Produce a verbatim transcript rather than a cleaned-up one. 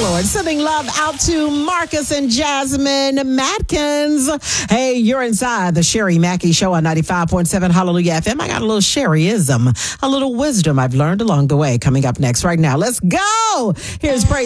Lord. Sending love out to Marcus and Jasmine Matkins. Hey, you're inside the Sherry Mackey Show on ninety-five point seven Hallelujah F M. I got a little Sherryism, a little wisdom I've learned along the way coming up next right now. Let's go. Here's Praise